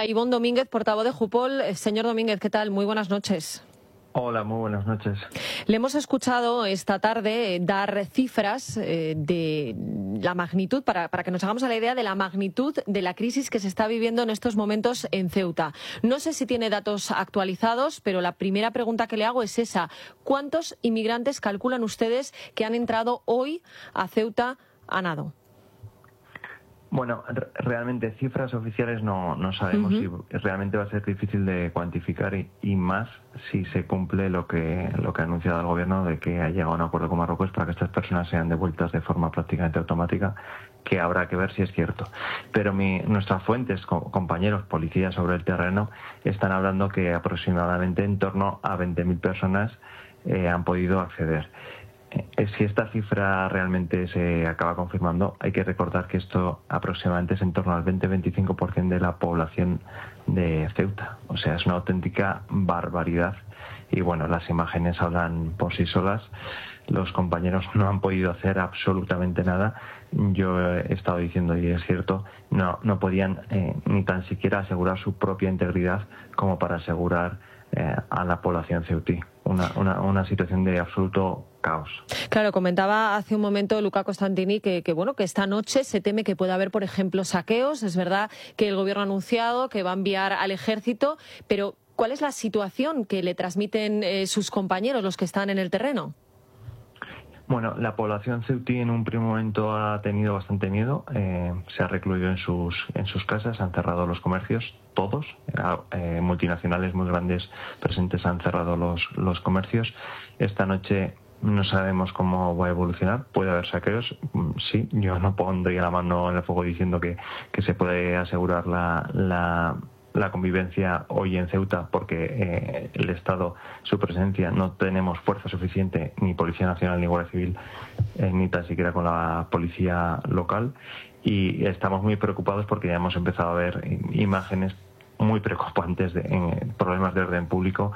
a Ivón Domínguez, portavoz de Jupol. Señor Domínguez, ¿qué tal? Muy buenas noches. Hola, muy buenas noches. Le hemos escuchado esta tarde dar cifras de la magnitud, para que nos hagamos a la idea de la magnitud de la crisis que se está viviendo en estos momentos en Ceuta. No sé si tiene datos actualizados, pero la primera pregunta que le hago es esa. ¿Cuántos inmigrantes calculan ustedes que han entrado hoy a Ceuta a nado? Bueno, realmente cifras oficiales no sabemos y realmente va a ser difícil de cuantificar y más si se cumple lo que ha anunciado el gobierno de que ha llegado a un acuerdo con Marruecos para que estas personas sean devueltas de forma prácticamente automática, que habrá que ver si es cierto. Pero nuestras fuentes, compañeros, policías sobre el terreno, están hablando que aproximadamente en torno a 20.000 personas han podido acceder. Si esta cifra realmente se acaba confirmando, hay que recordar que esto aproximadamente es en torno al 20-25% de la población de Ceuta. O sea, es una auténtica barbaridad. Y bueno, las imágenes hablan por sí solas. Los compañeros no han podido hacer absolutamente nada. Yo he estado diciendo, y es cierto, no podían ni tan siquiera asegurar su propia integridad como para asegurar a la población ceutí. Una situación de absoluto caos. Claro, comentaba hace un momento Luca Costantini que esta noche se teme que pueda haber, por ejemplo, saqueos. Es verdad que el gobierno ha anunciado que va a enviar al ejército, pero ¿cuál es la situación que le transmiten sus compañeros, los que están en el terreno? Bueno, la población ceutí en un primer momento ha tenido bastante miedo, se ha recluido en sus casas, han cerrado los comercios, todos, multinacionales muy grandes presentes han cerrado los comercios. Esta noche no sabemos cómo va a evolucionar, puede haber saqueos, sí, yo no pondría la mano en el fuego diciendo que se puede asegurar la convivencia hoy en Ceuta porque el Estado, su presencia, no tenemos fuerza suficiente, ni Policía Nacional ni Guardia Civil, ni tan siquiera con la policía local, y estamos muy preocupados porque ya hemos empezado a ver imágenes muy preocupantes de problemas de orden público,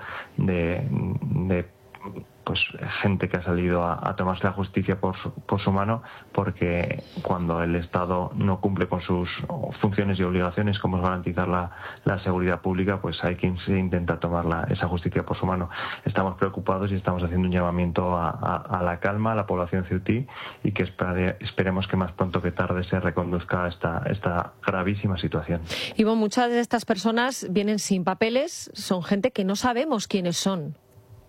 de pues gente que ha salido a tomarse la justicia por su mano, porque cuando el Estado no cumple con sus funciones y obligaciones, como es garantizar la seguridad pública, pues hay quien se intenta tomar esa justicia por su mano. Estamos preocupados y estamos haciendo un llamamiento a la calma a la población ceutí y que esperemos que más pronto que tarde se reconduzca esta gravísima situación. Ivón, muchas de estas personas vienen sin papeles, son gente que no sabemos quiénes son.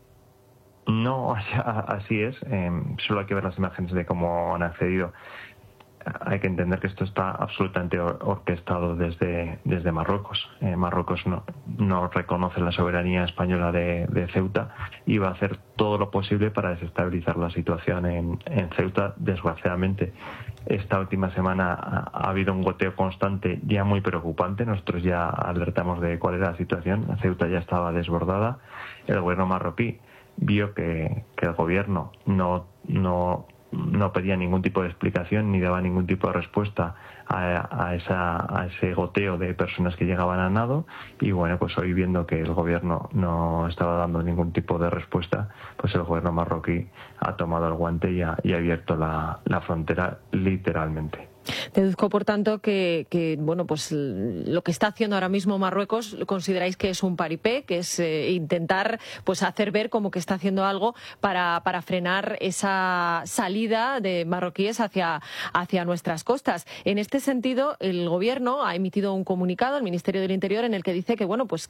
No, así es. Solo hay que ver las imágenes de cómo han accedido. Hay que entender que esto está absolutamente orquestado desde Marruecos. Marruecos no reconoce la soberanía española de Ceuta y va a hacer todo lo posible para desestabilizar la situación en Ceuta. Desgraciadamente, esta última semana ha habido un goteo constante ya muy preocupante. Nosotros ya alertamos de cuál era la situación. Ceuta ya estaba desbordada. El gobierno marroquí vio que el gobierno no pedía ningún tipo de explicación ni daba ningún tipo de respuesta a ese goteo de personas que llegaban a nado, y bueno, pues hoy viendo que el gobierno no estaba dando ningún tipo de respuesta, pues el gobierno marroquí ha tomado el guante y ha abierto la frontera literalmente. Deduzco, por tanto, que pues lo que está haciendo ahora mismo Marruecos consideráis que es un paripé, que es intentar pues hacer ver como que está haciendo algo para frenar esa salida de marroquíes hacia nuestras costas. En este sentido, el Gobierno ha emitido un comunicado, el Ministerio del Interior, en el que dice que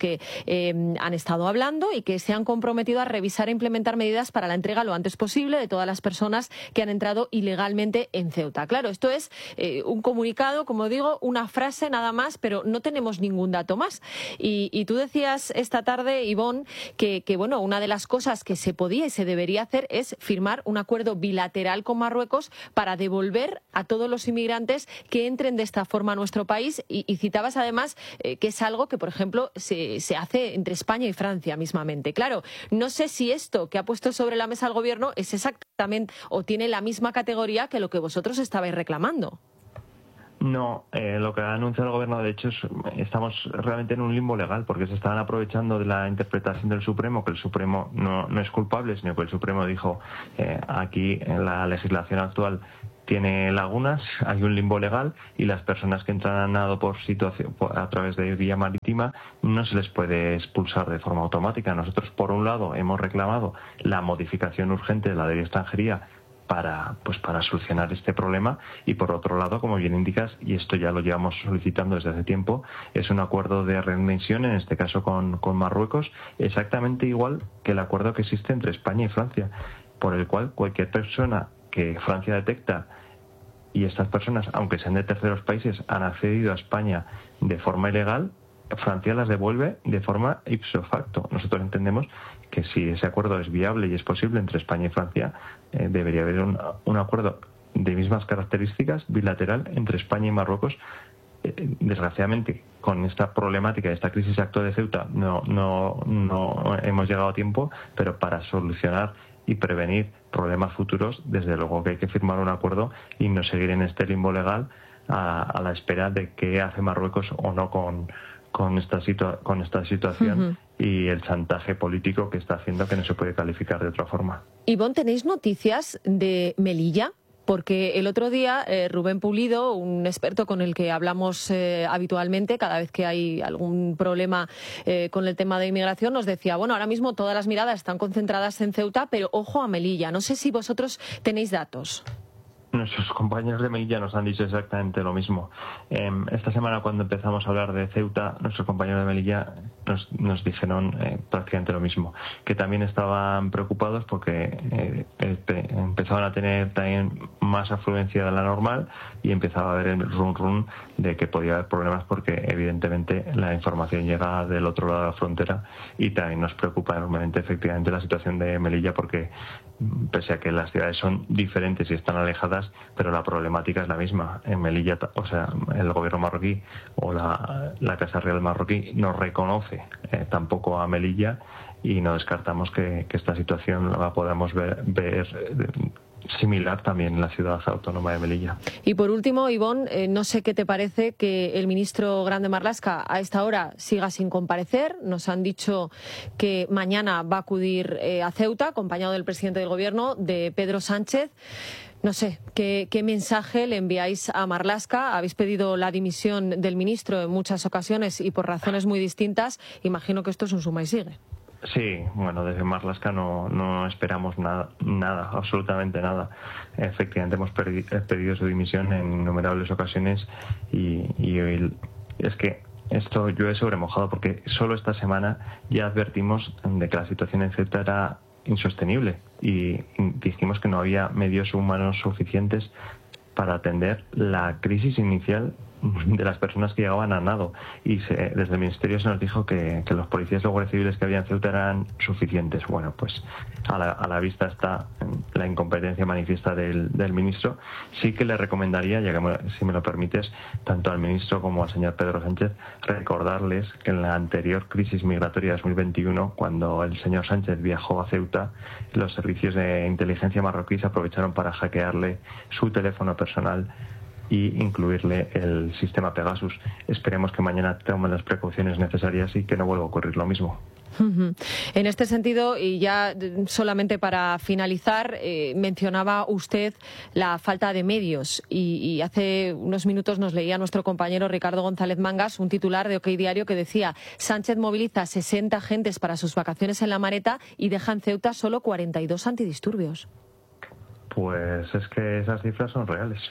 han estado hablando y que se han comprometido a revisar e implementar medidas para la entrega lo antes posible de todas las personas que han entrado ilegalmente en Ceuta. Claro, esto es un comunicado, como digo, una frase nada más, pero no tenemos ningún dato más. Y tú decías esta tarde, Ivón, que una de las cosas que se podía y se debería hacer es firmar un acuerdo bilateral con Marruecos para devolver a todos los inmigrantes que entren de esta forma a nuestro país. Y citabas además que es algo que, por ejemplo, se hace entre España y Francia mismamente. Claro, no sé si esto que ha puesto sobre la mesa el Gobierno es exactamente o tiene la misma categoría que lo que vosotros estabais reclamando. No, lo que ha anunciado el gobierno, de hecho, estamos realmente en un limbo legal, porque se estaban aprovechando de la interpretación del Supremo, que el Supremo no es culpable, sino que el Supremo dijo aquí en la legislación actual tiene lagunas, hay un limbo legal y las personas que entran a nado a través de vía marítima no se les puede expulsar de forma automática. Nosotros, por un lado, hemos reclamado la modificación urgente de la ley de extranjería para solucionar este problema, y por otro lado, como bien indicas, y esto ya lo llevamos solicitando desde hace tiempo, es un acuerdo de readmisión, en este caso con Marruecos, exactamente igual que el acuerdo que existe entre España y Francia, por el cual cualquier persona que Francia detecta, y estas personas, aunque sean de terceros países, han accedido a España de forma ilegal, Francia las devuelve de forma ipso facto. Nosotros entendemos que si ese acuerdo es viable y es posible entre España y Francia, debería haber un acuerdo de mismas características bilateral entre España y Marruecos. Desgraciadamente, con esta problemática, esta crisis actual de Ceuta, no hemos llegado a tiempo, pero para solucionar y prevenir problemas futuros, desde luego que hay que firmar un acuerdo y no seguir en este limbo legal a la espera de qué hace Marruecos o no con esta situación y el chantaje político que está haciendo, que no se puede calificar de otra forma. Ivonne, ¿tenéis noticias de Melilla? Porque el otro día Rubén Pulido, un experto con el que hablamos habitualmente cada vez que hay algún problema con el tema de inmigración, nos decía, bueno, ahora mismo todas las miradas están concentradas en Ceuta, pero ojo a Melilla. No sé si vosotros tenéis datos. Nuestros compañeros de Melilla nos han dicho exactamente lo mismo. Esta semana, cuando empezamos a hablar de Ceuta, nuestros compañeros de Melilla nos dijeron prácticamente lo mismo, que también estaban preocupados porque empezaban a tener también más afluencia de la normal y empezaba a haber el run de que podía haber problemas, porque evidentemente la información llega del otro lado de la frontera, y también nos preocupa enormemente efectivamente la situación de Melilla, porque pese a que las ciudades son diferentes y están alejadas, pero la problemática es la misma. En Melilla, o sea, el gobierno marroquí o la Casa Real marroquí no reconoce tampoco a Melilla, y no descartamos que esta situación la podamos ver similar también en la ciudad autónoma de Melilla. Y por último, Ivonne, no sé qué te parece que el ministro Grande Marlaska a esta hora siga sin comparecer. Nos han dicho que mañana va a acudir a Ceuta, acompañado del presidente del Gobierno, de Pedro Sánchez. No sé, ¿qué mensaje le enviáis a Marlaska? Habéis pedido la dimisión del ministro en muchas ocasiones y por razones muy distintas. Imagino que esto es un suma y sigue. Sí, bueno, desde Marlaska no esperamos nada, absolutamente nada. Efectivamente hemos pedido su dimisión en innumerables ocasiones y es que esto yo he sobremojado, porque solo esta semana ya advertimos de que la situación en Ceuta era insostenible y dijimos que no había medios humanos suficientes para atender la crisis inicial de las personas que llegaban a nado, y desde el Ministerio se nos dijo que los policías y los guardias civiles que había en Ceuta eran suficientes. Bueno, pues a la vista está la incompetencia manifiesta del ministro. Sí que le recomendaría, ya que, si me lo permites, tanto al ministro como al señor Pedro Sánchez, recordarles que en la anterior crisis migratoria 2021, cuando el señor Sánchez viajó a Ceuta, los servicios de inteligencia marroquíes aprovecharon para hackearle su teléfono personal y incluirle el sistema Pegasus. Esperemos que mañana tomen las precauciones necesarias y que no vuelva a ocurrir lo mismo. En este sentido, y ya solamente para finalizar, mencionaba usted la falta de medios y hace unos minutos nos leía nuestro compañero Ricardo González Mangas un titular de OK Diario que decía: Sánchez moviliza 60 agentes para sus vacaciones en La Mareta y deja en Ceuta solo 42 antidisturbios. Pues es que esas cifras son reales.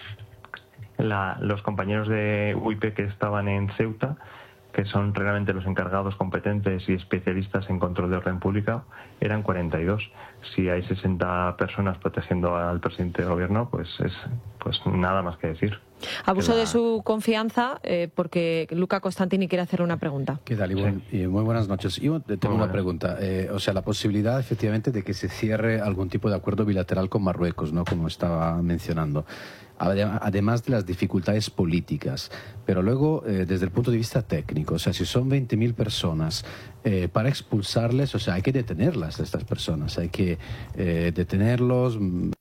Los compañeros de UIP que estaban en Ceuta, que son realmente los encargados competentes y especialistas en control de orden pública, eran 42. Si hay 60 personas protegiendo al presidente del gobierno, pues nada más que decir. Abuso de su confianza, porque Luca Costantini quiere hacer una pregunta. ¿Qué tal, Ivonne? Sí. Muy buenas noches. Yo tengo una pregunta. O sea, la posibilidad, efectivamente, de que se cierre algún tipo de acuerdo bilateral con Marruecos, ¿no? Como estaba mencionando. Además de las dificultades políticas, pero luego desde el punto de vista técnico, o sea, si son 20.000 personas, para expulsarles, o sea, hay que detenerlas, estas personas, hay que detenerlos,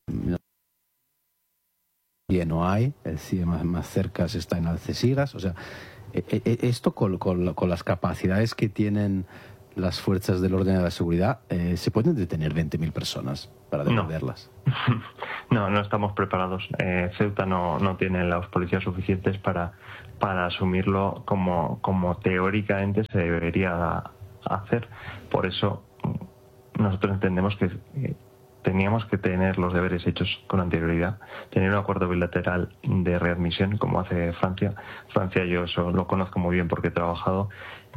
y no hay, el CIE más cerca está en Algeciras, o sea, esto con las capacidades que tienen las fuerzas del orden y de la seguridad, ¿se pueden detener 20.000 personas para devolverlas? No estamos preparados. Ceuta no tiene los policías suficientes para asumirlo como teóricamente se debería hacer. Por eso nosotros entendemos que teníamos que tener los deberes hechos con anterioridad, tener un acuerdo bilateral de readmisión como hace Francia. Francia, yo eso lo conozco muy bien porque he trabajado.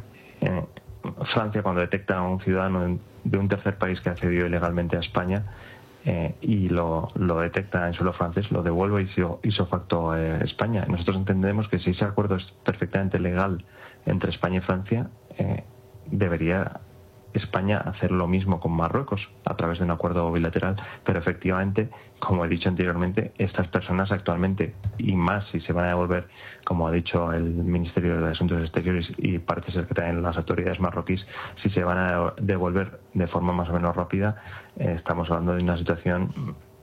Francia, cuando detecta a un ciudadano de un tercer país que accedió ilegalmente a España y lo detecta en suelo francés, lo devuelve ipso facto a España. Nosotros entendemos que si ese acuerdo es perfectamente legal entre España y Francia, debería España hacer lo mismo con Marruecos a través de un acuerdo bilateral, pero efectivamente, como he dicho anteriormente, estas personas actualmente, y más si se van a devolver, como ha dicho el Ministerio de Asuntos Exteriores y parece ser que también las autoridades marroquíes, si se van a devolver de forma más o menos rápida, estamos hablando de una situación,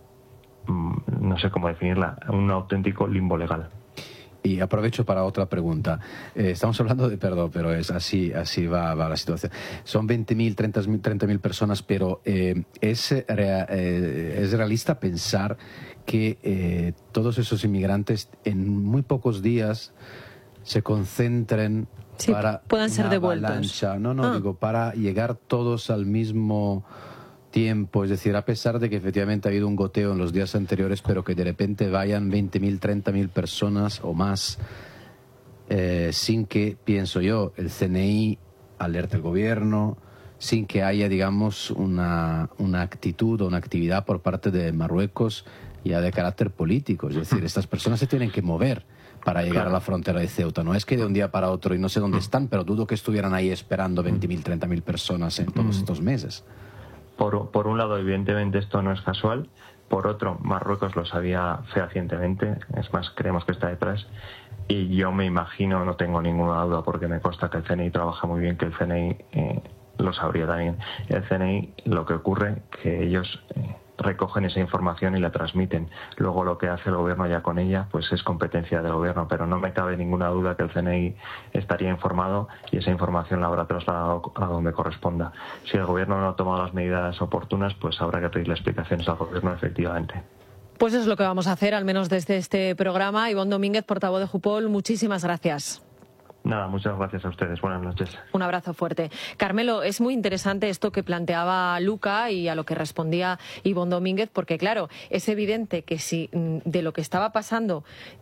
no sé cómo definirla, un auténtico limbo legal. Y aprovecho para otra pregunta. Estamos hablando de perdón, pero es así va la situación. Son 20.000, 30.000 personas, pero ¿es realista pensar que todos esos inmigrantes en muy pocos días se concentren para puedan ser devueltos? Avalancha? Digo, para llegar todos al mismo tiempo, es decir, a pesar de que efectivamente ha habido un goteo en los días anteriores, pero que de repente vayan 20.000, 30.000 personas o más, sin que, pienso yo, el CNI alerte al gobierno, sin que haya, digamos, una actitud o una actividad por parte de Marruecos ya de carácter político. Es decir, estas personas se tienen que mover para llegar a la frontera de Ceuta. No es que de un día para otro, y no sé dónde están, pero dudo que estuvieran ahí esperando 20.000, 30.000 personas en todos estos meses. Por un lado, evidentemente, esto no es casual. Por otro, Marruecos lo sabía fehacientemente. Es más, creemos que está detrás. Y yo me imagino, no tengo ninguna duda, porque me consta que el CNI trabaja muy bien, que el CNI lo sabría también. El CNI, lo que ocurre, que ellos recogen esa información y la transmiten. Luego lo que hace el gobierno ya con ella, pues es competencia del gobierno, pero no me cabe ninguna duda que el CNI estaría informado y esa información la habrá trasladado a donde corresponda. Si el gobierno no ha tomado las medidas oportunas, pues habrá que pedirle explicaciones al gobierno efectivamente. Pues eso es lo que vamos a hacer, al menos desde este programa. Ivonne Domínguez, portavoz de Jupol, muchísimas gracias. Nada, muchas gracias a ustedes. Buenas noches. Un abrazo fuerte. Carmelo, es muy interesante esto que planteaba Luca y a lo que respondía Ivonne Domínguez, porque claro, es evidente que si de lo que estaba pasando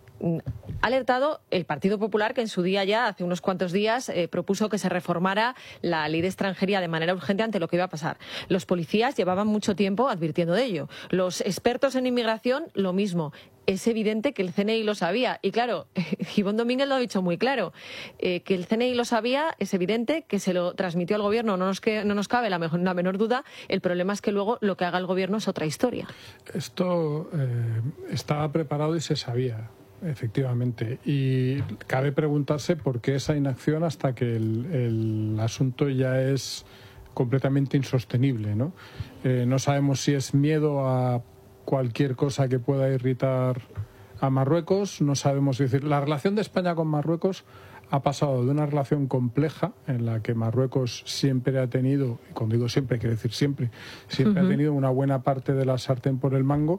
ha alertado el Partido Popular, que en su día ya, hace unos cuantos días, propuso que se reformara la ley de extranjería de manera urgente ante lo que iba a pasar. Los policías llevaban mucho tiempo advirtiendo de ello. Los expertos en inmigración, lo mismo. Es evidente que el CNI lo sabía. Y claro, Ivonne Domínguez lo ha dicho muy claro. Que el CNI lo sabía, es evidente que se lo transmitió al gobierno. No nos cabe la menor duda. El problema es que luego lo que haga el gobierno es otra historia. Esto estaba preparado y se sabía, efectivamente. Y cabe preguntarse por qué esa inacción hasta que el asunto ya es completamente insostenible, ¿no? No sabemos si es miedo a cualquier cosa que pueda irritar a Marruecos. No sabemos decir. La relación de España con Marruecos ha pasado de una relación compleja en la que Marruecos siempre ha tenido, y cuando digo siempre, quiere decir siempre ha tenido una buena parte de la sartén por el mango,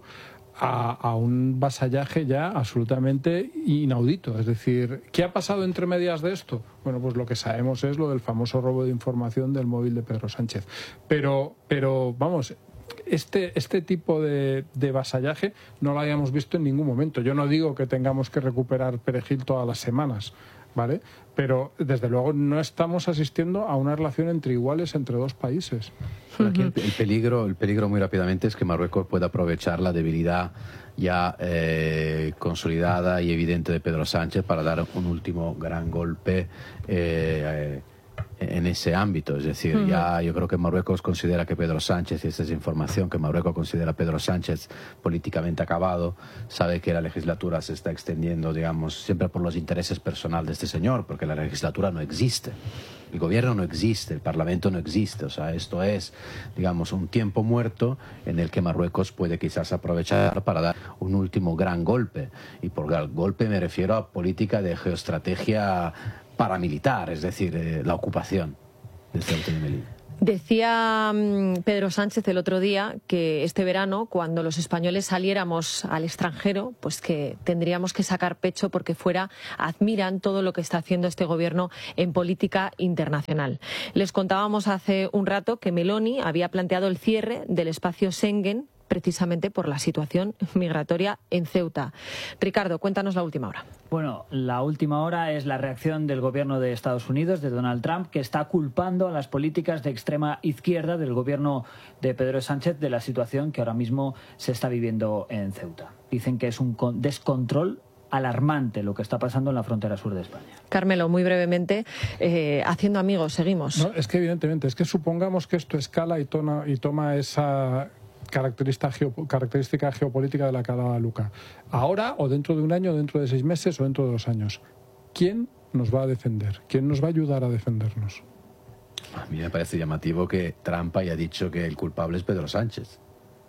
a un vasallaje ya absolutamente inaudito. Es decir, ¿qué ha pasado entre medias de esto? Bueno, pues lo que sabemos es lo del famoso robo de información del móvil de Pedro Sánchez. Pero vamos, este tipo de vasallaje no lo habíamos visto en ningún momento. Yo no digo que tengamos que recuperar perejil todas las semanas, ¿vale? Pero desde luego no estamos asistiendo a una relación entre iguales entre dos países. Aquí el peligro muy rápidamente es que Marruecos pueda aprovechar la debilidad ya consolidada y evidente de Pedro Sánchez para dar un último gran golpe en ese ámbito. Es decir, ya yo creo que Marruecos considera que Pedro Sánchez, y esta es información, que Marruecos considera a Pedro Sánchez políticamente acabado, sabe que la legislatura se está extendiendo, digamos, siempre por los intereses personales de este señor, porque la legislatura no existe. El gobierno no existe, el parlamento no existe. O sea, esto es, digamos, un tiempo muerto en el que Marruecos puede quizás aprovechar para dar un último gran golpe. Y por golpe me refiero a política de geoestrategia paramilitar, es decir, la ocupación. de Ceuta y Melilla. Decía Pedro Sánchez el otro día que este verano, cuando los españoles saliéramos al extranjero, pues que tendríamos que sacar pecho porque fuera admiran todo lo que está haciendo este gobierno en política internacional. Les contábamos hace un rato que Meloni había planteado el cierre del espacio Schengen precisamente por la situación migratoria en Ceuta. Ricardo, cuéntanos la última hora. Bueno, la última hora es la reacción del gobierno de Estados Unidos, de Donald Trump, que está culpando a las políticas de extrema izquierda del gobierno de Pedro Sánchez de la situación que ahora mismo se está viviendo en Ceuta. Dicen que es un descontrol alarmante lo que está pasando en la frontera sur de España. Carmelo, muy brevemente, haciendo amigos, seguimos. No, es que evidentemente, supongamos que esto escala y toma esa característica geopolítica de la que hablaba Luca. Ahora, o dentro de un año, o dentro de 6 meses, o dentro de 2 años. ¿Quién nos va a defender? ¿Quién nos va a ayudar a defendernos? A mí me parece llamativo que Trump haya dicho que el culpable es Pedro Sánchez.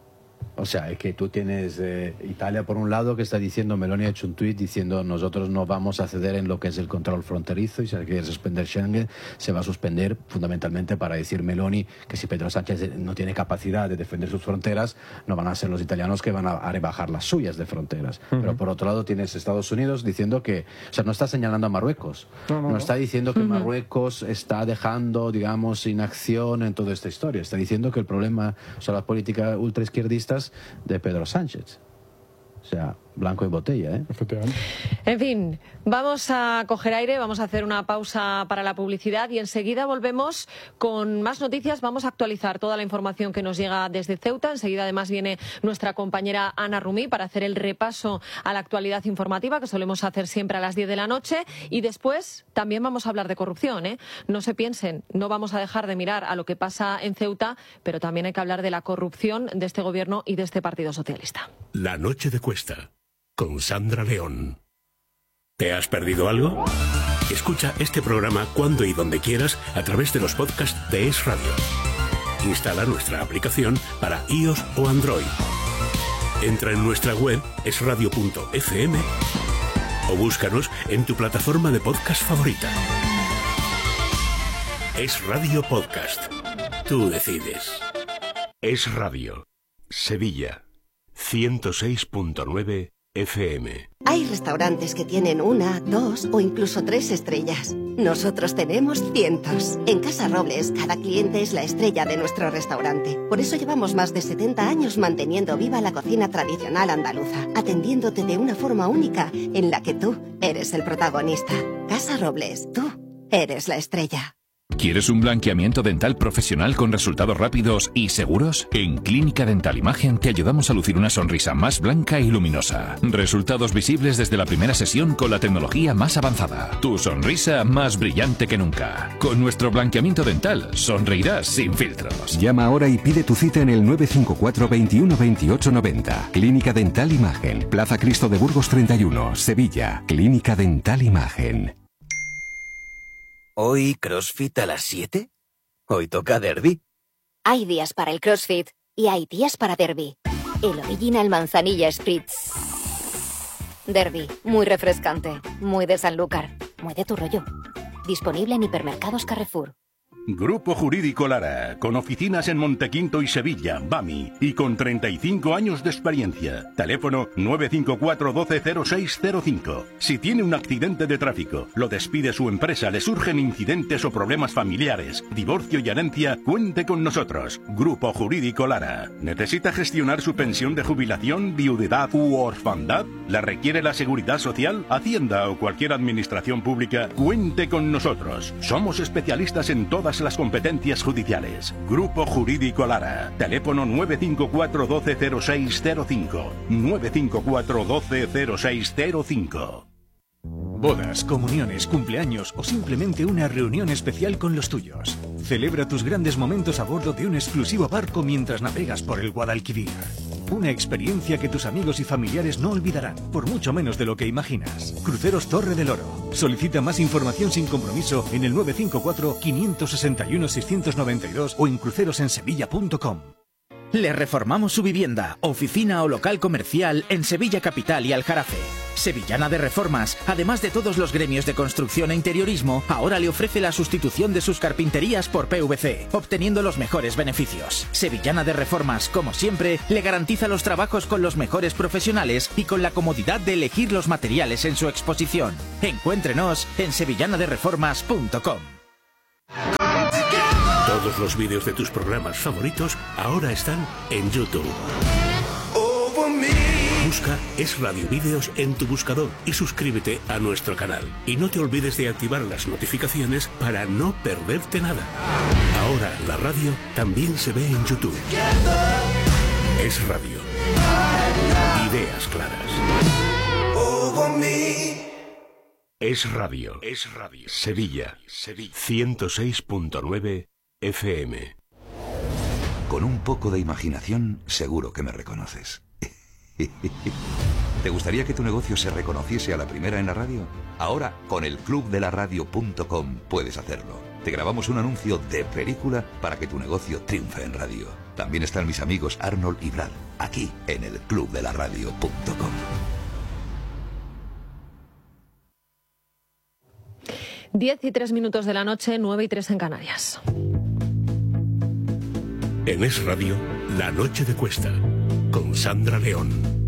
O sea, es que tú tienes Italia por un lado que está diciendo, Meloni ha hecho un tuit diciendo nosotros no vamos a ceder en lo que es el control fronterizo y si hay que suspender Schengen se va a suspender fundamentalmente para decir Meloni que si Pedro Sánchez no tiene capacidad de defender sus fronteras no van a ser los italianos que van a rebajar las suyas de fronteras. Pero por otro lado tienes Estados Unidos diciendo que, o sea, no está señalando a Marruecos, no está diciendo que Marruecos está dejando, digamos, inacción en toda esta historia, está diciendo que el problema son las políticas ultraizquierdistas de Pedro Sánchez. O sea, blanco y botella, ¿eh? Efectivamente. En fin, vamos a coger aire, vamos a hacer una pausa para la publicidad y enseguida volvemos con más noticias. Vamos a actualizar toda la información que nos llega desde Ceuta. Enseguida además viene nuestra compañera Ana Rumí para hacer el repaso a la actualidad informativa que solemos hacer siempre a las 10 de la noche. Y después también vamos a hablar de corrupción, ¿eh? No se piensen, no vamos a dejar de mirar a lo que pasa en Ceuta, pero también hay que hablar de la corrupción de este gobierno y de este Partido Socialista. La noche de Cuesta, con Sandra León. ¿Te has perdido algo? Escucha este programa cuando y donde quieras a través de los podcasts de Es Radio. Instala nuestra aplicación para iOS o Android. Entra en nuestra web esradio.fm o búscanos en tu plataforma de podcast favorita. Es Radio Podcast. Tú decides. Es Radio. Sevilla. 106.9 FM. Hay restaurantes que tienen 1, 2 o incluso 3 estrellas. Nosotros tenemos cientos. En Casa Robles, cada cliente es la estrella de nuestro restaurante. Por eso llevamos más de 70 años manteniendo viva la cocina tradicional andaluza, atendiéndote de una forma única en la que tú eres el protagonista. Casa Robles, tú eres la estrella. ¿Quieres un blanqueamiento dental profesional con resultados rápidos y seguros? En Clínica Dental Imagen te ayudamos a lucir una sonrisa más blanca y luminosa. Resultados visibles desde la primera sesión con la tecnología más avanzada. Tu sonrisa más brillante que nunca. Con nuestro blanqueamiento dental sonreirás sin filtros. Llama ahora y pide tu cita en el 954 21 28 90. Clínica Dental Imagen. Plaza Cristo de Burgos 31, Sevilla. Clínica Dental Imagen. ¿Hoy CrossFit a las 7? ¿Hoy toca derbi? Hay días para el CrossFit y hay días para derbi. El Original Manzanilla Spritz. Derbi, muy refrescante, muy de Sanlúcar, muy de tu rollo. Disponible en hipermercados Carrefour. Grupo Jurídico Lara, con oficinas en Montequinto y Sevilla, BAMI, y con 35 años de experiencia. Teléfono 954 12 0605. Si tiene un accidente de tráfico, lo despide su empresa, le surgen incidentes o problemas familiares, divorcio y herencia, cuente con nosotros. Grupo Jurídico Lara. ¿Necesita gestionar su pensión de jubilación, viudedad u orfandad? ¿La requiere la Seguridad Social, Hacienda o cualquier administración pública? Cuente con nosotros. Somos especialistas en todas las competencias judiciales. Grupo Jurídico Lara. Teléfono 954 12 0605. 954 12 0605. Bodas, comuniones, cumpleaños o simplemente una reunión especial con los tuyos. Celebra tus grandes momentos a bordo de un exclusivo barco mientras navegas por el Guadalquivir. Una experiencia que tus amigos y familiares no olvidarán, por mucho menos de lo que imaginas. Cruceros Torre del Oro. Solicita más información sin compromiso en el 954 561 692 o en crucerosensevilla.com. Le reformamos su vivienda, oficina o local comercial en Sevilla Capital y Aljarafe. Sevillana de Reformas, además de todos los gremios de construcción e interiorismo, ahora le ofrece la sustitución de sus carpinterías por PVC, obteniendo los mejores beneficios. Sevillana de Reformas, como siempre, le garantiza los trabajos con los mejores profesionales y con la comodidad de elegir los materiales en su exposición. Encuéntrenos en sevillanadereformas.com. Todos los vídeos de tus programas favoritos ahora están en YouTube. Busca Es Radio Vídeos en tu buscador y suscríbete a nuestro canal. Y no te olvides de activar las notificaciones para no perderte nada. Ahora la radio también se ve en YouTube. Es Radio. Ideas claras. Es Radio. Es Radio. Sevilla. 106.9 FM. Con un poco de imaginación, seguro que me reconoces. ¿Te gustaría que tu negocio se reconociese a la primera en la radio? Ahora, con el clubdelaradio.com puedes hacerlo. Te grabamos un anuncio de película para que tu negocio triunfe en radio. También están mis amigos Arnold y Brad, aquí en el clubdelaradio.com. 10:03 de la noche, 9:03 en Canarias. En Es Radio, La Noche de Cuesta, con Sandra León.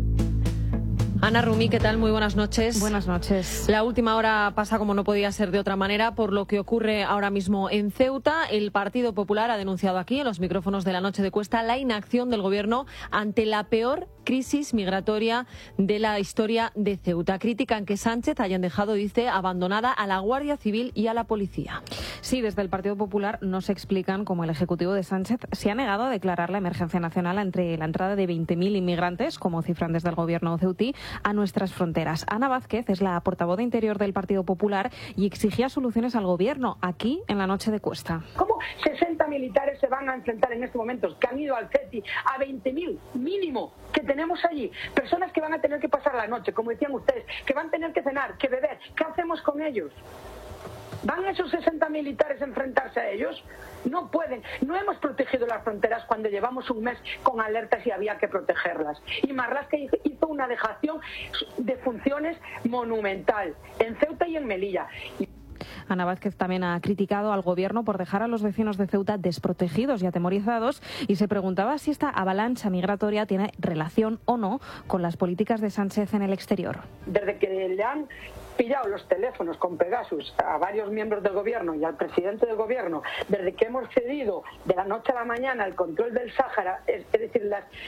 Ana Rumí, ¿qué tal? Muy buenas noches. Buenas noches. La última hora pasa como no podía ser de otra manera por lo que ocurre ahora mismo en Ceuta. El Partido Popular ha denunciado aquí, en los micrófonos de La Noche de Cuesta, la inacción del Gobierno ante la peor crisis migratoria de la historia de Ceuta. Critican que Sánchez hayan dejado, dice, abandonada a la Guardia Civil y a la policía. Sí, desde el Partido Popular no se explican cómo el Ejecutivo de Sánchez se ha negado a declarar la emergencia nacional entre la entrada de 20.000 inmigrantes, como cifran desde el Gobierno ceutí, a nuestras fronteras. Ana Vázquez es la portavoz de Interior del Partido Popular y exigía soluciones al Gobierno aquí en La Noche de Cuesta. ¿Cómo 60 militares se van a enfrentar en estos momentos, que han ido al CETI, a 20.000 mínimo que tenemos allí? Personas que van a tener que pasar la noche, como decían ustedes, que van a tener que cenar, que beber. ¿Qué hacemos con ellos? ¿Van esos 60 militares a enfrentarse a ellos? No pueden. No hemos protegido las fronteras cuando llevamos un mes con alertas y había que protegerlas. Y Marlaska hizo una dejación de funciones monumental en Ceuta y en Melilla. Ana Vázquez también ha criticado al Gobierno por dejar a los vecinos de Ceuta desprotegidos y atemorizados y se preguntaba si esta avalancha migratoria tiene relación o no con las políticas de Sánchez en el exterior. Desde que le han pillado los teléfonos con Pegasus a varios miembros del Gobierno y al presidente del Gobierno, desde que hemos cedido de la noche a la mañana el control del Sáhara, es decir,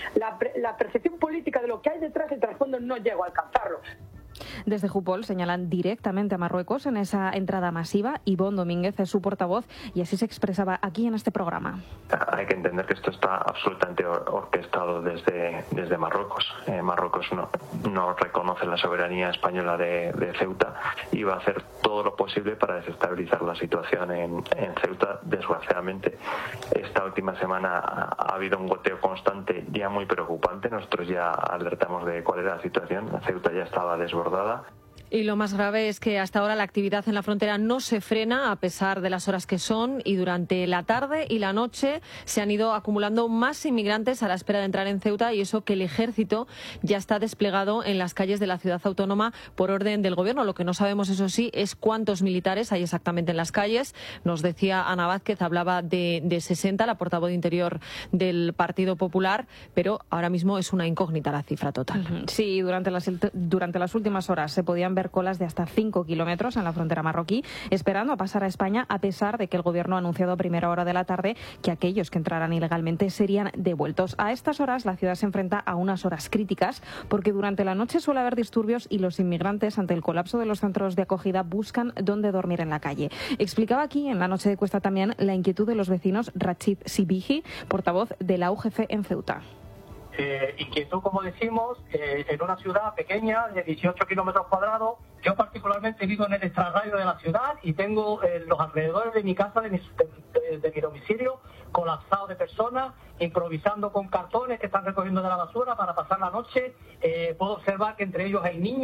la percepción política de lo que hay detrás del trasfondo no llego a alcanzarlo. Desde Jupol señalan directamente a Marruecos en esa entrada masiva. Ivonne Domínguez es su portavoz y así se expresaba aquí en este programa. Hay que entender que esto está absolutamente orquestado desde Marruecos. Marruecos no reconoce la soberanía española de Ceuta y va a hacer todo lo posible para desestabilizar la situación en Ceuta. Desgraciadamente, esta última semana ha habido un goteo constante ya muy preocupante. Nosotros ya alertamos de cuál era la situación. Ceuta ya estaba desbordada. Y lo más grave es que hasta ahora la actividad en la frontera no se frena a pesar de las horas que son y durante la tarde y la noche se han ido acumulando más inmigrantes a la espera de entrar en Ceuta y eso que el ejército ya está desplegado en las calles de la ciudad autónoma por orden del Gobierno. Lo que no sabemos, eso sí, es cuántos militares hay exactamente en las calles. Nos decía Ana Vázquez, hablaba de 60, la portavoz de Interior del Partido Popular, pero ahora mismo es una incógnita la cifra total. Sí, durante las últimas horas se podían ver colas de hasta 5 kilómetros en la frontera marroquí, esperando a pasar a España, a pesar de que el Gobierno ha anunciado a primera hora de la tarde que aquellos que entraran ilegalmente serían devueltos. A estas horas la ciudad se enfrenta a unas horas críticas porque durante la noche suele haber disturbios y los inmigrantes, ante el colapso de los centros de acogida, buscan dónde dormir en la calle. Explicaba aquí en La Noche de Cuesta también la inquietud de los vecinos Rachid Sibihi, portavoz de la UGC en Ceuta. Inquietud, como decimos, en una ciudad pequeña de 18 kilómetros cuadrados. Yo particularmente vivo en el extrarradio de la ciudad y tengo los alrededores de mi casa, de mi domicilio, colapsados de personas, improvisando con cartones que están recogiendo de la basura para pasar la noche. Puedo observar que entre ellos hay niños,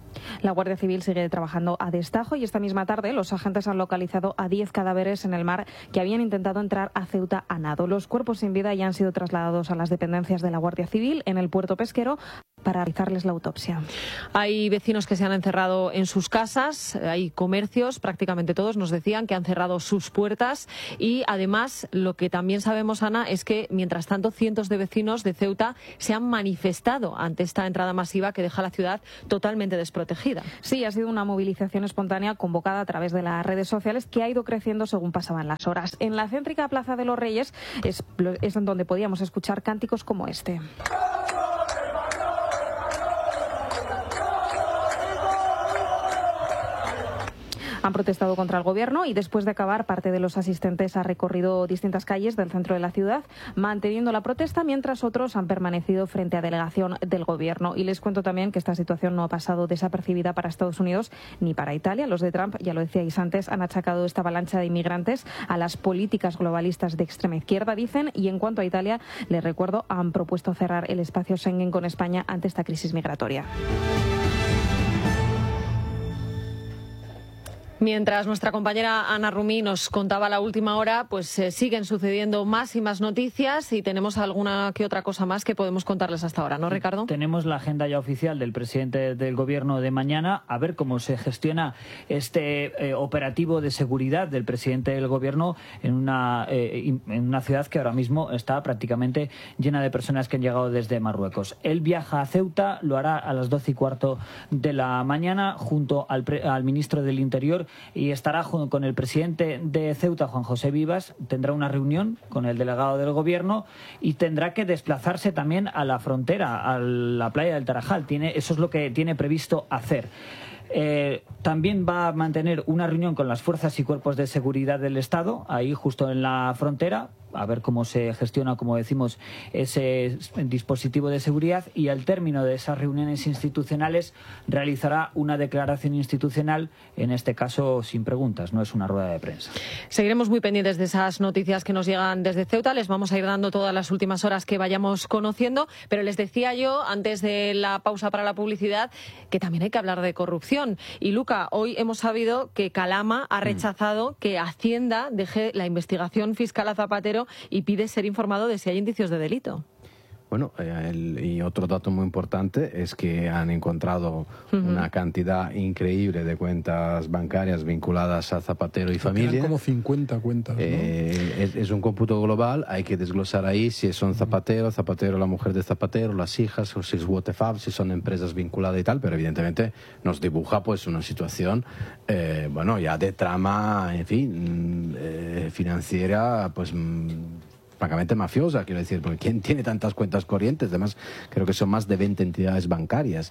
La Guardia Civil sigue trabajando a destajo y esta misma tarde los agentes han localizado a 10 cadáveres en el mar que habían intentado entrar a Ceuta a nado. Los cuerpos sin vida ya han sido trasladados a las dependencias de la Guardia Civil en el puerto pesquero para realizarles la autopsia. Hay vecinos que se han encerrado en sus casas, hay comercios, prácticamente todos nos decían que han cerrado sus puertas y además lo que también sabemos, Ana, es que mientras tanto cientos de vecinos de Ceuta se han manifestado ante esta entrada masiva que deja la ciudad totalmente desprotegida. Sí, ha sido una movilización espontánea convocada a través de las redes sociales que ha ido creciendo según pasaban las horas. En la céntrica Plaza de los Reyes es en donde podíamos escuchar cánticos como este. Han protestado contra el gobierno y después de acabar, parte de los asistentes ha recorrido distintas calles del centro de la ciudad manteniendo la protesta, mientras otros han permanecido frente a delegación del gobierno. Y les cuento también que esta situación no ha pasado desapercibida para Estados Unidos ni para Italia. Los de Trump, ya lo decíais antes, han achacado esta avalancha de inmigrantes a las políticas globalistas de extrema izquierda, dicen, y en cuanto a Italia, les recuerdo, han propuesto cerrar el espacio Schengen con España ante esta crisis migratoria. Mientras nuestra compañera Ana Rumí nos contaba la última hora, pues siguen sucediendo más y más noticias y tenemos alguna que otra cosa más que podemos contarles hasta ahora, ¿no, Ricardo? Tenemos la agenda ya oficial del presidente del gobierno de mañana, a ver cómo se gestiona este operativo de seguridad del presidente del gobierno en una ciudad que ahora mismo está prácticamente llena de personas que han llegado desde Marruecos. Él viaja a Ceuta, lo hará a las 12:15 de la mañana junto al ministro del Interior y estará con el presidente de Ceuta, Juan José Vivas, tendrá una reunión con el delegado del gobierno y tendrá que desplazarse también a la frontera, a la playa del Tarajal. Eso es lo que tiene previsto hacer. También va a mantener una reunión con las fuerzas y cuerpos de seguridad del Estado, ahí justo en la frontera, a ver cómo se gestiona, como decimos, ese dispositivo de seguridad, y al término de esas reuniones institucionales realizará una declaración institucional, en este caso sin preguntas, no es una rueda de prensa. Seguiremos muy pendientes de esas noticias que nos llegan desde Ceuta, les vamos a ir dando todas las últimas horas que vayamos conociendo, pero les decía yo antes de la pausa para la publicidad que también hay que hablar de corrupción. Y Luca, hoy hemos sabido que Calama ha rechazado que Hacienda deje la investigación fiscal a Zapatero y pide ser informado de si hay indicios de delito. Bueno, y otro dato muy importante es que han encontrado una cantidad increíble de cuentas bancarias vinculadas a Zapatero y familia. Eran como 50 cuentas, ¿no? Es un cómputo global, hay que desglosar ahí si son Zapatero, la mujer de Zapatero, las hijas, o si es WTF, si son empresas vinculadas y tal, pero evidentemente nos dibuja pues una situación, bueno, ya de trama, en fin, financiera, pues francamente mafiosa, quiero decir, porque ¿quién tiene tantas cuentas corrientes? Además, creo que son más de 20 entidades bancarias.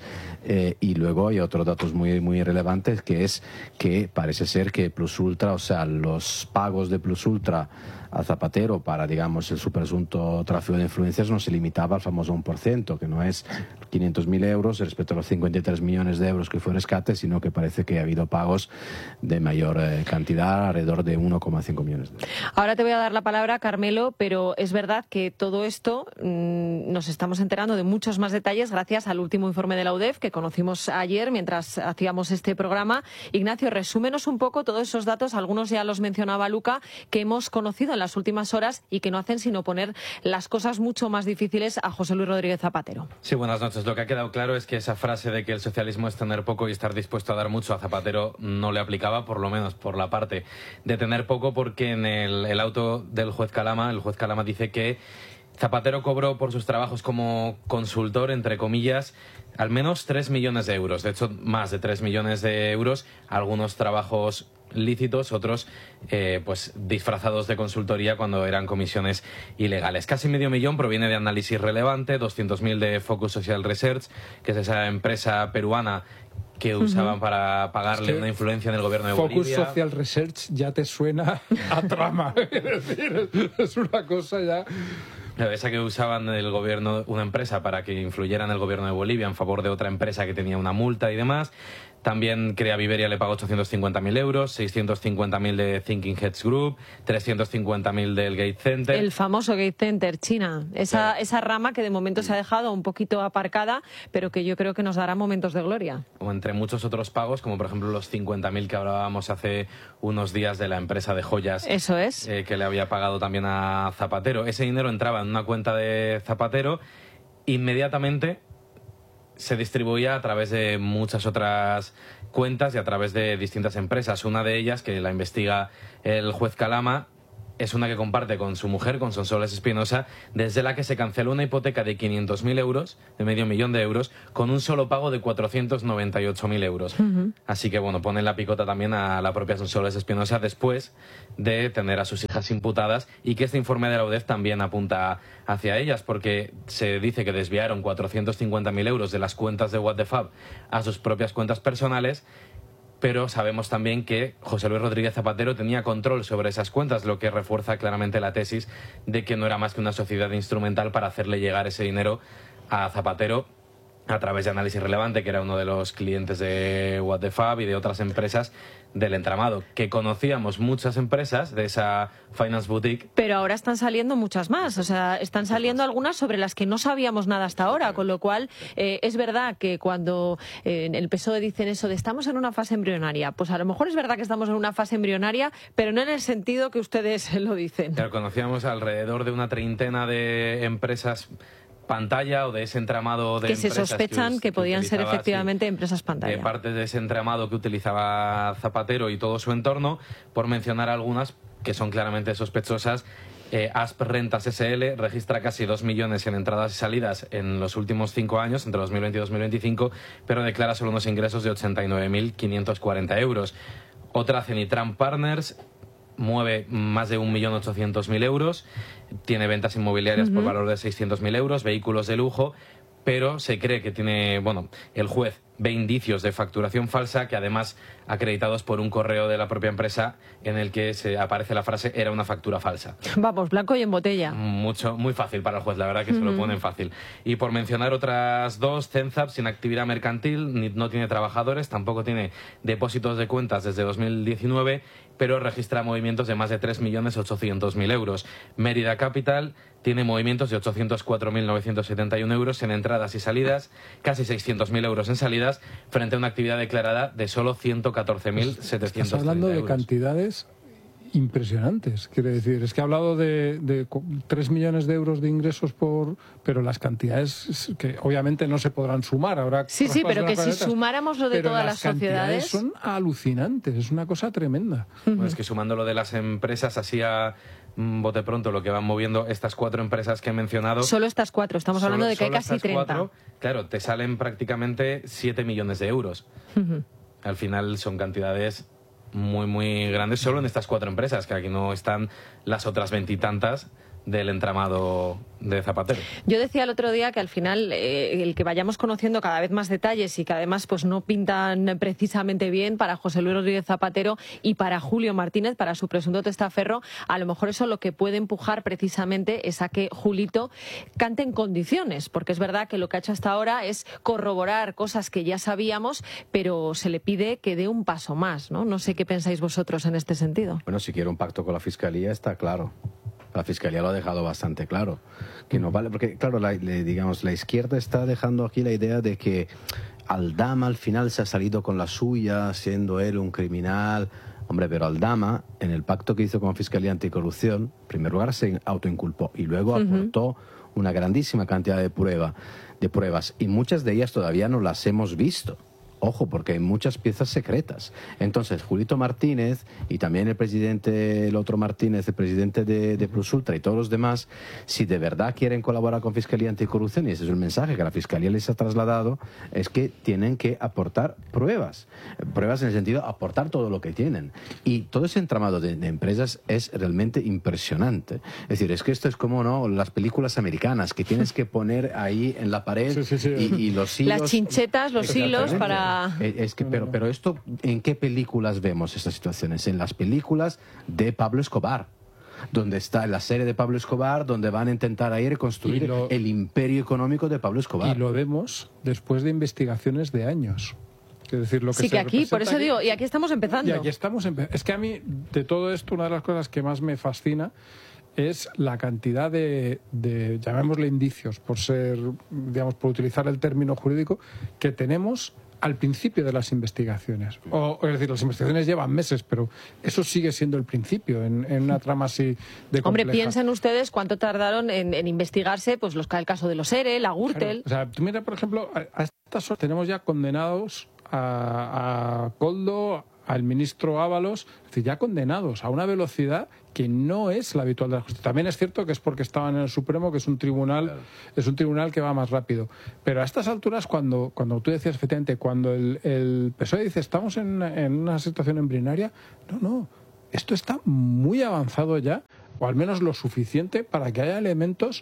Y luego hay otros datos muy, muy relevantes, que es que parece ser que Plus Ultra, o sea, los pagos de Plus Ultra a Zapatero para, digamos, el su presunto tráfico de influencias no se limitaba al famoso 1%, que no es 500.000 euros respecto a los 53 millones de euros que fue rescate, sino que parece que ha habido pagos de mayor cantidad, alrededor de 1,5 millones de euros. Ahora te voy a dar la palabra, Carmelo, pero es verdad que todo esto nos estamos enterando de muchos más detalles gracias al último informe de la UDEF que conocimos ayer mientras hacíamos este programa. Ignacio, resúmenos un poco todos esos datos, algunos ya los mencionaba Luca, que hemos conocido en las últimas horas y que no hacen sino poner las cosas mucho más difíciles a José Luis Rodríguez Zapatero. Sí, buenas noches. Lo que ha quedado claro es que esa frase de que el socialismo es tener poco y estar dispuesto a dar mucho a Zapatero no le aplicaba, por lo menos por la parte de tener poco, porque en el auto del juez Calama, el juez Calama dice que Zapatero cobró por sus trabajos como consultor, entre comillas, al menos 3 millones de euros. De hecho, más de 3 millones de euros, algunos trabajos lícitos, otros pues disfrazados de consultoría cuando eran comisiones ilegales. Casi medio millón proviene de Análisis Relevante, 200.000 de Focus Social Research, que es esa empresa peruana que usaban para pagarle una influencia en el gobierno de Bolivia. Focus Social Research ya te suena a trama. Es decir, es una cosa ya... Esa que usaban el gobierno, una empresa para que influyera en el gobierno de Bolivia en favor de otra empresa que tenía una multa y demás. También Crea Viveria le pagó 850.000 euros, 650.000 de Thinking Heads Group, 350.000 del Gate Center. El famoso Gate Center, China. Esa rama que de momento se ha dejado un poquito aparcada, pero que yo creo que nos dará momentos de gloria. O entre muchos otros pagos, como por ejemplo los 50.000 que hablábamos hace unos días de la empresa de joyas. Eso es. Que le había pagado también a Zapatero. Ese dinero entraba en una cuenta de Zapatero, inmediatamente se distribuía a través de muchas otras cuentas y a través de distintas empresas. Una de ellas, que la investiga el juez Calama, es una que comparte con su mujer, con Sonsoles Espinosa, desde la que se canceló una hipoteca de 500.000 euros, de medio millón de euros, con un solo pago de 498.000 euros. Así que, bueno, pone en la picota también a la propia Sonsoles Espinosa después de tener a sus hijas imputadas, y que este informe de la UDEF también apunta hacia ellas, porque se dice que desviaron 450.000 euros de las cuentas de What the Fab a sus propias cuentas personales. Pero sabemos también que José Luis Rodríguez Zapatero tenía control sobre esas cuentas, lo que refuerza claramente la tesis de que no era más que una sociedad instrumental para hacerle llegar ese dinero a Zapatero a través de Análisis Relevante, que era uno de los clientes de What the Fab y de otras empresas del entramado, que conocíamos muchas empresas de esa Finance Boutique. Pero ahora están saliendo muchas más, o sea, están saliendo algunas sobre las que no sabíamos nada hasta ahora, con lo cual es verdad que cuando en el PSOE dicen eso de estamos en una fase embrionaria, pues a lo mejor es verdad que estamos en una fase embrionaria, pero no en el sentido que ustedes lo dicen. Claro, conocíamos alrededor de una treintena de empresas pantalla o de ese entramado de que empresas se sospechan que podían ser efectivamente empresas pantalla. De parte de ese entramado que utilizaba Zapatero y todo su entorno, por mencionar algunas que son claramente sospechosas. Asp Rentas SL registra casi 2 millones en entradas y salidas en los últimos 5 años, entre 2020 y 2025, pero declara solo unos ingresos de 89.540 euros. Otra, Cenitram Partners, mueve más de 1.800.000 euros, tiene ventas inmobiliarias por valor de 600.000 euros, vehículos de lujo, pero se cree que tiene, bueno, el juez ve indicios de facturación falsa, que además acreditados por un correo de la propia empresa en el que se aparece la frase "era una factura falsa". Vamos, blanco y en botella. Muy fácil para el juez, la verdad que se lo ponen fácil. Y por mencionar otras dos, Cenzab, sin actividad mercantil, no tiene trabajadores, tampoco tiene depósitos de cuentas desde 2019, pero registra movimientos de más de 3.800.000 euros. Mérida Capital tiene movimientos de 804.971 euros en entradas y salidas, casi 600.000 euros en salidas, frente a una actividad declarada de solo 114.730 Estás hablando euros. De cantidades impresionantes, quiere decir, es que ha hablado de 3 millones de euros de ingresos pero las cantidades que obviamente no se podrán sumar ahora. Sí, pero que si sumáramos lo de todas las sociedades, son alucinantes, es una cosa tremenda. Bueno, es que sumando lo de las empresas, así a bote pronto, lo que van moviendo estas 4 empresas que he mencionado. Solo estas 4, estamos hablando de que hay casi 30. 4, claro, te salen prácticamente 7 millones de euros. Al final son cantidades muy grandes solo en estas 4 empresas, que aquí no están las otras 20 y tantas del entramado de Zapatero. Yo decía el otro día que al final el que vayamos conociendo cada vez más detalles y que además pues no pintan precisamente bien para José Luis Rodríguez Zapatero y para Julio Martínez, para su presunto testaferro, a lo mejor eso lo que puede empujar precisamente es a que Julito cante en condiciones, porque es verdad que lo que ha hecho hasta ahora es corroborar cosas que ya sabíamos, pero se le pide que dé un paso más, ¿no? No sé qué pensáis vosotros en este sentido. Bueno, si quiere un pacto con la Fiscalía está claro. La Fiscalía lo ha dejado bastante claro, que no vale, porque claro, la izquierda está dejando aquí la idea de que Aldama al final se ha salido con la suya, siendo él un criminal. Hombre, pero Aldama, en el pacto que hizo con Fiscalía Anticorrupción, en primer lugar se autoinculpó y luego aportó una grandísima cantidad de pruebas, y muchas de ellas todavía no las hemos visto. Ojo, porque hay muchas piezas secretas. Entonces, Julito Martínez y también el otro Martínez, el presidente de Plus Ultra y todos los demás, si de verdad quieren colaborar con Fiscalía Anticorrupción, y ese es el mensaje que la Fiscalía les ha trasladado, es que tienen que aportar pruebas. Pruebas en el sentido de aportar todo lo que tienen. Y todo ese entramado de empresas es realmente impresionante. Es decir, es que esto es como las películas americanas, que tienes que poner ahí en la pared y los hilos. Las chinchetas, los hilos para... Es que, pero esto, ¿en qué películas vemos estas situaciones? En las películas de Pablo Escobar, donde está en la serie de Pablo Escobar, donde van a intentar ahí reconstruir el imperio económico de Pablo Escobar. Y lo vemos después de investigaciones de años. Es decir, lo que sí, que aquí, por eso digo, y aquí estamos empezando. Y aquí estamos es que a mí, de todo esto, una de las cosas que más me fascina es la cantidad de llamémosle indicios, por utilizar el término jurídico, que tenemos al principio de las investigaciones. Es decir, las investigaciones llevan meses, pero eso sigue siendo el principio en una trama así de compleja. Hombre, piensen ustedes cuánto tardaron en investigarse pues el caso de los ERE, la Gürtel... Claro. O sea, tú mira, por ejemplo, a estas horas tenemos ya condenados a Koldo, al ministro Ábalos, es decir, ya condenados a una velocidad que no es la habitual de la justicia. También es cierto que es porque estaban en el Supremo, que es un tribunal, claro, es un tribunal que va más rápido. Pero a estas alturas, cuando tú decías efectivamente, cuando el PSOE dice estamos en una situación embrionaria, no, esto está muy avanzado ya, o al menos lo suficiente para que haya elementos,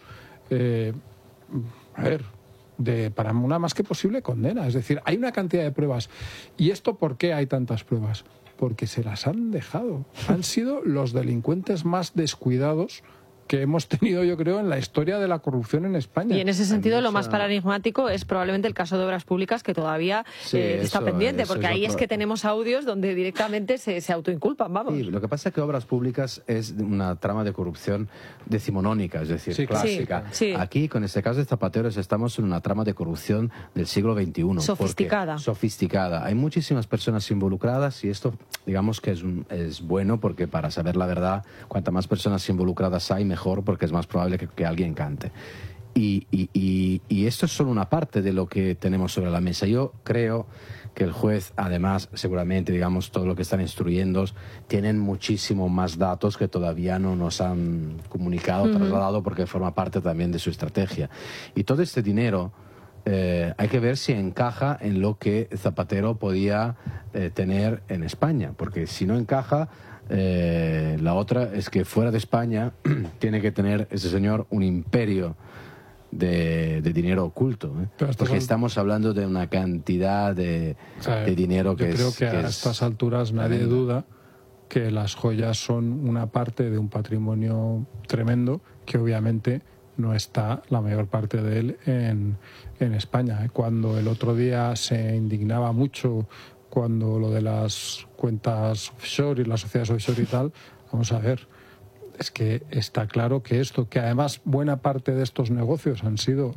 para una más que posible condena. Es decir, hay una cantidad de pruebas. ¿Y esto por qué hay tantas pruebas? Porque se las han dejado. Han sido los delincuentes más descuidados que hemos tenido, yo creo, en la historia de la corrupción en España. Y en ese sentido, lo más paradigmático es probablemente el caso de Obras Públicas, que todavía está pendiente, porque ahí es que tenemos audios donde directamente se autoinculpan, vamos. Sí, lo que pasa es que Obras Públicas es una trama de corrupción decimonónica, es decir, clásica. Sí. Aquí, con este caso de Zapateros, estamos en una trama de corrupción del siglo XXI. Sofisticada. Sofisticada. Hay muchísimas personas involucradas y esto, digamos que es bueno, porque para saber la verdad, cuanta más personas involucradas hay, mejor, porque es más probable que alguien cante. Y esto es solo una parte de lo que tenemos sobre la mesa. Yo creo que el juez, además, seguramente, digamos, todo lo que están instruyendo, tienen muchísimo más datos que todavía no nos han comunicado, trasladado, porque forma parte también de su estrategia. Y todo este dinero hay que ver si encaja en lo que Zapatero podía tener en España, porque si no encaja, la otra es que fuera de España tiene que tener ese señor un imperio de dinero oculto, porque estamos hablando de una cantidad de dinero que yo creo que a estas alturas nadie duda que las joyas son una parte de un patrimonio tremendo, que obviamente no está la mayor parte de él en España. Cuando el otro día se indignaba mucho cuando lo de las cuentas offshore y las sociedades offshore y tal, vamos a ver, es que está claro que que además buena parte de estos negocios han sido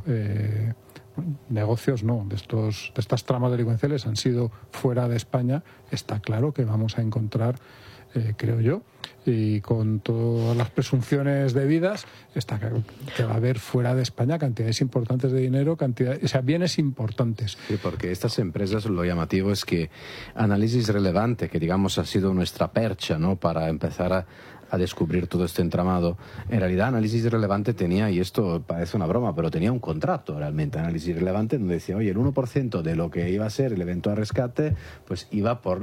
negocios de estas tramas delincuenciales han sido fuera de España. Está claro que vamos a encontrar, creo yo, y con todas las presunciones debidas, está claro que va a haber fuera de España cantidades importantes de dinero, bienes importantes. Sí, porque estas empresas, lo llamativo es que Análisis Relevante, que digamos ha sido nuestra percha, ¿no?, para empezar a descubrir todo este entramado, en realidad Análisis Relevante tenía, y esto parece una broma, pero tenía un contrato realmente, Análisis Relevante, donde decía, oye, el 1% de lo que iba a ser el evento de rescate, pues iba por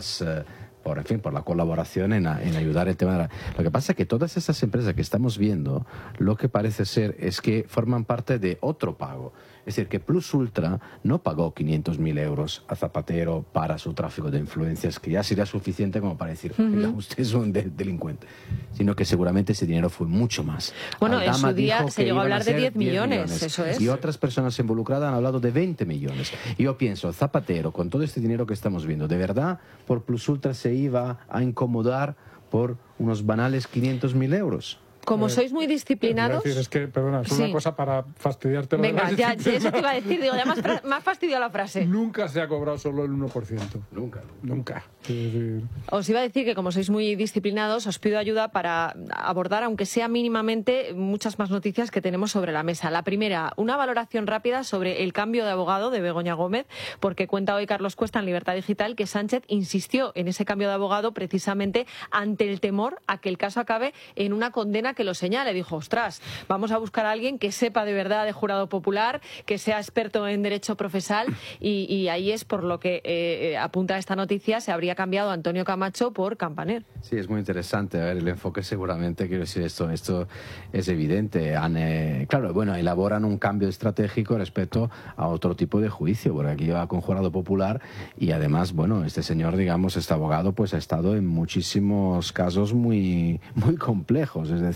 la colaboración en ayudar el tema Lo que pasa es que todas estas empresas que estamos viendo, lo que parece ser es que forman parte de otro pago. Es decir, que Plus Ultra no pagó 500.000 euros a Zapatero para su tráfico de influencias, que ya sería suficiente como para decir, usted es un delincuente, sino que seguramente ese dinero fue mucho más. Bueno, Aldama en su día dijo se que llegó a iban hablar de ser 10 millones, eso es. Y otras personas involucradas han hablado de 20 millones. Y yo pienso, Zapatero, con todo este dinero que estamos viendo, ¿de verdad por Plus Ultra se iba a incomodar por unos banales 500.000 euros? Como sois muy disciplinados... Es que, perdona, es una cosa para fastidiarte. Venga, ya, eso te iba a decir, digo, ya más fastidio la frase. Nunca se ha cobrado solo el 1%. Nunca. Os iba a decir que como sois muy disciplinados, os pido ayuda para abordar, aunque sea mínimamente, muchas más noticias que tenemos sobre la mesa. La primera, una valoración rápida sobre el cambio de abogado de Begoña Gómez, porque cuenta hoy Carlos Cuesta en Libertad Digital que Sánchez insistió en ese cambio de abogado precisamente ante el temor a que el caso acabe en una condena que lo señale. Dijo, ostras, vamos a buscar a alguien que sepa de verdad de jurado popular, que sea experto en derecho procesal, y ahí es por lo que apunta esta noticia, se habría cambiado a Antonio Camacho por Campaner. Sí, es muy interesante. A ver, el enfoque seguramente, quiero decir, esto es evidente. Elaboran un cambio estratégico respecto a otro tipo de juicio, porque aquí va con jurado popular y además, este señor, digamos, este abogado, pues ha estado en muchísimos casos muy, muy complejos, es decir,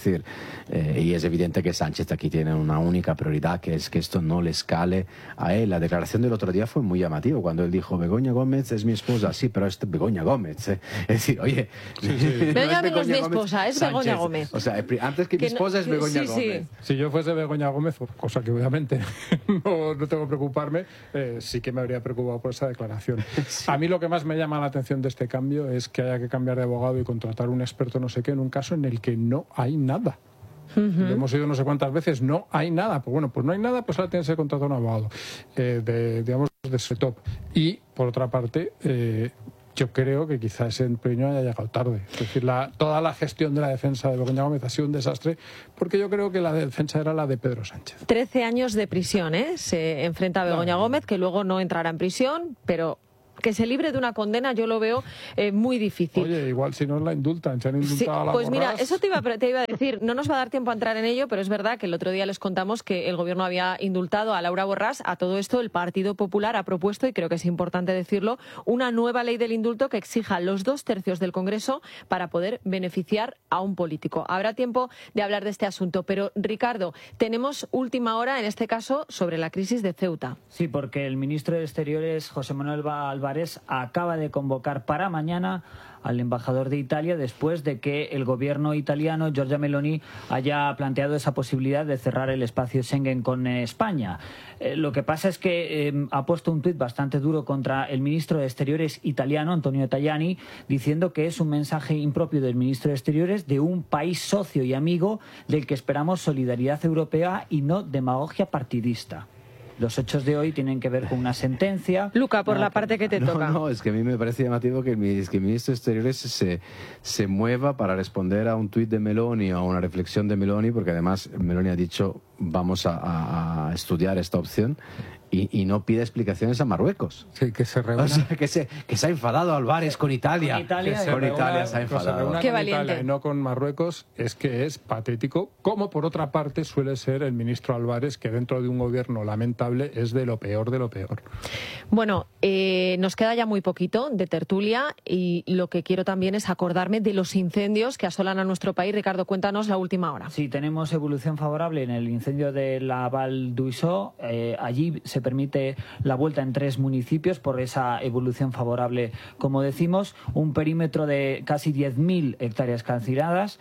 decir, y es evidente que Sánchez aquí tiene una única prioridad, que es que esto no le escale a él. La declaración del otro día fue muy llamativa cuando él dijo: Begoña Gómez es mi esposa. Sí, pero es Begoña Gómez. Es decir, oye, Begoña no es mi esposa, es Sánchez. Begoña Gómez. O sea, antes que mi esposa es Begoña Gómez. Si yo fuese Begoña Gómez, cosa que obviamente no tengo que preocuparme, sí que me habría preocupado por esa declaración. Sí. A mí lo que más me llama la atención de este cambio es que haya que cambiar de abogado y contratar un experto no sé qué en un caso en el que no hay nada. Lo hemos oído no sé cuántas veces, no hay nada. Pues bueno, pues no hay nada, pues ahora tienes que contratar un abogado de setup. Y, por otra parte, yo creo que quizás ese empeño haya llegado tarde. Es decir, toda la gestión de la defensa de Begoña Gómez ha sido un desastre, porque yo creo que la defensa era la de Pedro Sánchez. 13 años de prisión, se enfrenta a Begoña Gómez, que luego no entrará en prisión, pero que se libre de una condena yo lo veo muy difícil. Oye, igual si no la indultan, se han indultado a la pues Borràs. Mira, eso te iba a decir, no nos va a dar tiempo a entrar en ello, pero es verdad que el otro día les contamos que el gobierno había indultado a Laura Borràs. A todo esto el Partido Popular ha propuesto, y creo que es importante decirlo, una nueva ley del indulto que exija los 2/3 del Congreso para poder beneficiar a un político. Habrá tiempo de hablar de este asunto, pero Ricardo, tenemos última hora en este caso sobre la crisis de Ceuta. Sí, porque el ministro de Exteriores, José Manuel Álvarez, acaba de convocar para mañana al embajador de Italia después de que el gobierno italiano, Giorgia Meloni, haya planteado esa posibilidad de cerrar el espacio Schengen con España. Lo que pasa es que ha puesto un tuit bastante duro contra el ministro de Exteriores italiano, Antonio Tajani, diciendo que es un mensaje impropio del ministro de Exteriores de un país socio y amigo del que esperamos solidaridad europea y no demagogia partidista. Los hechos de hoy tienen que ver con una sentencia. Luca, por la parte que te toca. No, es que a mí me parece llamativo que el ministro de Exteriores se mueva para responder a un tuit de Meloni o a una reflexión de Meloni, porque además Meloni ha dicho vamos a estudiar esta opción. Y no pide explicaciones a Marruecos. Sí, que se reúna. O sea, que se ha enfadado Álvarez con Italia. Con Italia se ha enfadado. Qué valiente. Y no con Marruecos, es que es patético, como por otra parte suele ser el ministro Álvarez, que dentro de un gobierno lamentable es de lo peor de lo peor. Bueno, nos queda ya muy poquito de tertulia y lo que quiero también es acordarme de los incendios que asolan a nuestro país. Ricardo, cuéntanos la última hora. Sí, tenemos evolución favorable en el incendio de la Val d'Uixó. Allí se permite la vuelta en 3 municipios por esa evolución favorable, como decimos, un perímetro de casi 10.000 hectáreas calcinadas.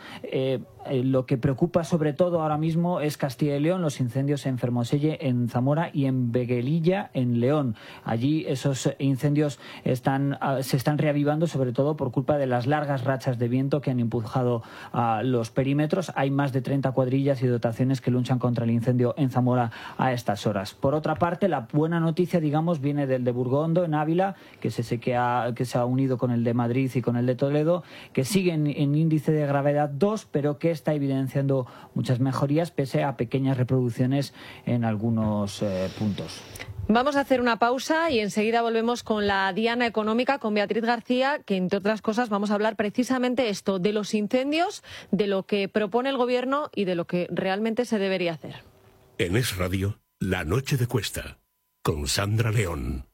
Lo que preocupa sobre todo ahora mismo es Castilla y León, los incendios en Fermoselle, en Zamora y en Veguelilla, en León. Allí esos incendios se están reavivando, sobre todo por culpa de las largas rachas de viento que han empujado a los perímetros. Hay más de 30 cuadrillas y dotaciones que luchan contra el incendio en Zamora a estas horas. Por otra parte, la buena noticia, digamos, viene del de Burgondo, en Ávila, que se ha unido con el de Madrid y con el de Toledo, que siguen en índice de gravedad 2, pero que está evidenciando muchas mejorías pese a pequeñas reproducciones en algunos puntos. Vamos a hacer una pausa y enseguida volvemos con la Diana Económica, con Beatriz García, que entre otras cosas vamos a hablar precisamente esto, de los incendios, de lo que propone el gobierno y de lo que realmente se debería hacer. En Es Radio, La Noche de Cuesta, con Sandra León.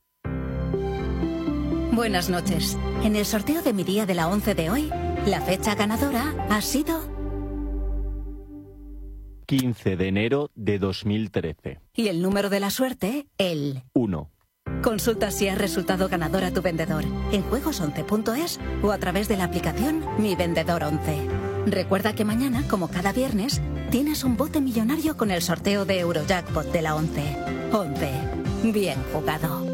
Buenas noches. En el sorteo de mi día de la 11 de hoy, la fecha ganadora ha sido 15 de enero de 2013. Y el número de la suerte, el 1. Consulta si has resultado ganador a tu vendedor en juegos11.es o a través de la aplicación Mi Vendedor 11. Recuerda que mañana, como cada viernes, tienes un bote millonario con el sorteo de Eurojackpot de la 11. 11. Bien jugado.